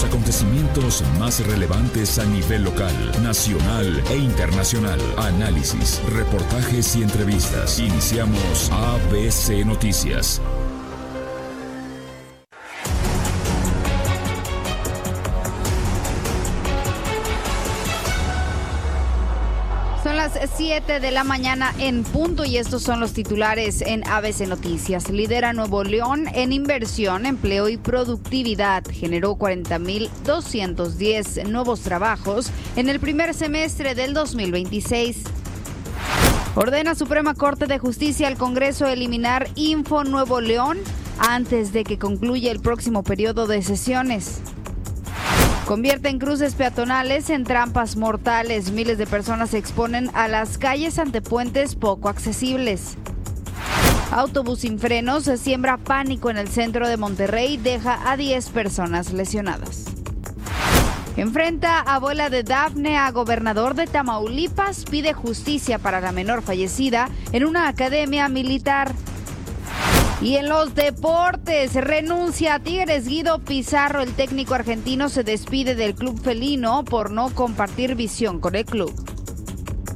Los acontecimientos más relevantes a nivel local, nacional e internacional. Análisis, reportajes y entrevistas. Iniciamos ABC Noticias. Son las 7 de la mañana en punto y estos son los titulares en ABC Noticias. Lidera Nuevo León en inversión, empleo y productividad. Generó 40,210 nuevos trabajos en el primer semestre del 2026. Ordena Suprema Corte de Justicia al Congreso eliminar Info Nuevo León antes de que concluya el próximo periodo de sesiones. Convierten cruces peatonales en trampas mortales. Miles de personas se exponen a las calles ante puentes poco accesibles. Autobús sin frenos siembra pánico en el centro de Monterrey, deja a 10 personas lesionadas. Enfrenta a abuela de Dafne a gobernador de Tamaulipas, pide justicia para la menor fallecida en una academia militar. Y en los deportes, renuncia a Tigres Guido Pizarro. El técnico argentino se despide del club felino por no compartir visión con el club.